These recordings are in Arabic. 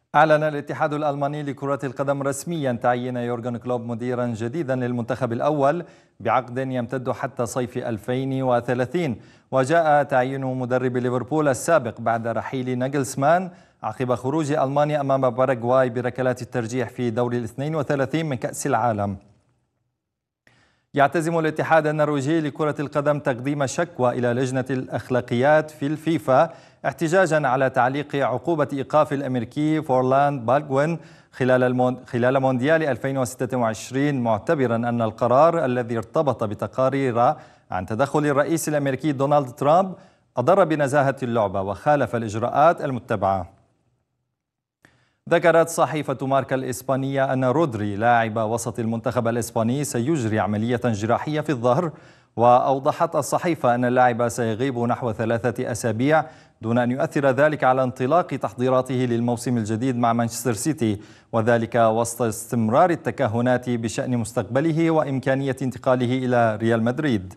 أعلن الاتحاد الألماني لكرة القدم رسميا تعيين يورغن كلوب مديرا جديدا للمنتخب الأول بعقد يمتد حتى صيف 2030. وجاء تعيين مدرب ليفربول السابق بعد رحيل ناغلسمان عقب خروج ألمانيا أمام باراغواي بركلات الترجيح في دور 32 من كأس العالم. يعتزم الاتحاد النرويجي لكرة القدم تقديم شكوى إلى لجنة الأخلاقيات في الفيفا احتجاجا على تعليق عقوبة إيقاف الأمريكي فورلاند بالغوين خلال مونديال 2026، معتبرا أن القرار الذي ارتبط بتقارير عن تدخل الرئيس الأمريكي دونالد ترامب أضر بنزاهة اللعبة وخالف الإجراءات المتبعة. ذكرت صحيفة ماركا الإسبانية أن رودري لاعب وسط المنتخب الإسباني سيجري عملية جراحية في الظهر، وأوضحت الصحيفة أن اللاعب سيغيب نحو 3 أسابيع دون أن يؤثر ذلك على انطلاق تحضيراته للموسم الجديد مع مانشستر سيتي، وذلك وسط استمرار التكهنات بشأن مستقبله وإمكانية انتقاله إلى ريال مدريد.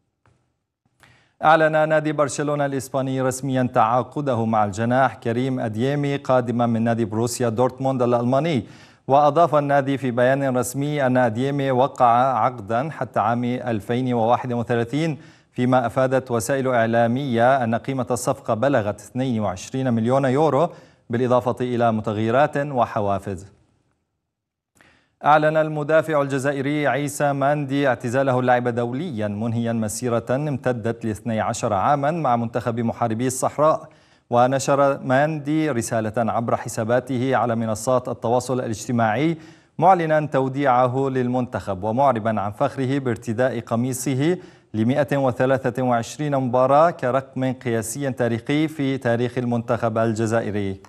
أعلن نادي برشلونة الإسباني رسميا تعاقده مع الجناح كريم أديمي قادما من نادي بروسيا دورتموند الألماني. وأضاف النادي في بيان رسمي أن أديمي وقع عقدا حتى عام 2031، فيما أفادت وسائل إعلامية أن قيمة الصفقة بلغت 22 مليون يورو بالإضافة إلى متغيرات وحوافز. أعلن المدافع الجزائري عيسى ماندي اعتزاله اللعب دوليا، منهيا مسيرة امتدت ل12 عاما مع منتخب محاربي الصحراء. ونشر ماندي رسالة عبر حساباته على منصات التواصل الاجتماعي معلنا توديعه للمنتخب، ومعربا عن فخره بارتداء قميصه ل 123 مباراة كرقم قياسي تاريخي في تاريخ المنتخب الجزائري.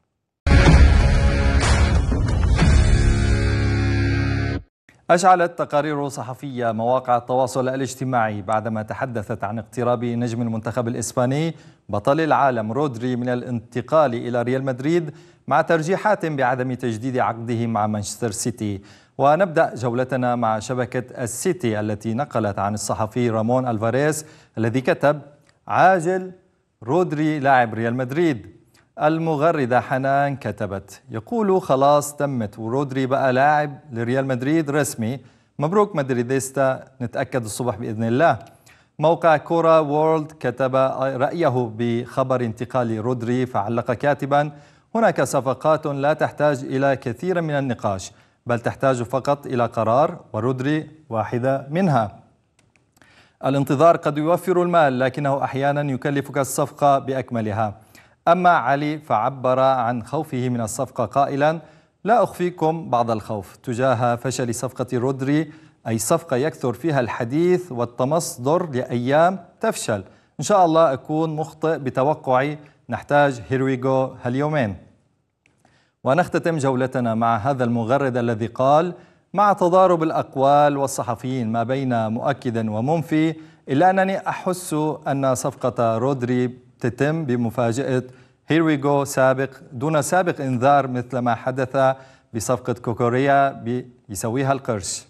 أشعلت تقارير صحفية مواقع التواصل الاجتماعي بعدما تحدثت عن اقتراب نجم المنتخب الإسباني بطل العالم رودري من الانتقال إلى ريال مدريد، مع ترجيحات بعدم تجديد عقده مع مانشستر سيتي. ونبدأ جولتنا مع شبكة السيتي التي نقلت عن الصحفي رامون ألفاريز الذي كتب: عاجل رودري لاعب ريال مدريد. المغردة حنان كتبت: يقول خلاص تمت ورودري بقى لاعب لريال مدريد رسمي، مبروك مدريديستا، نتأكد الصبح بإذن الله. موقع كورة وورلد كتب رأيه بخبر انتقال رودري، فعلق كاتبا: هناك صفقات لا تحتاج إلى كثير من النقاش، بل تحتاج فقط إلى قرار، ورودري واحدة منها. الانتظار قد يوفر المال، لكنه أحيانا يكلفك الصفقة بأكملها. أما علي فعبر عن خوفه من الصفقة قائلا: لا أخفيكم بعض الخوف تجاه فشل صفقة رودري، أي صفقة يكثر فيها الحديث والتمصدر لأيام تفشل. إن شاء الله أكون مخطئ بتوقعي، نحتاج هيرويغو هاليومين. ونختتم جولتنا مع هذا المغرد الذي قال: مع تضارب الأقوال والصحفيين ما بين مؤكد ومنفي، إلا أنني أحس أن صفقة رودري تتم بمفاجأة هيرويغو دون سابق إنذار، مثل ما حدث بصفقة كوكوريا بيسويها القرش.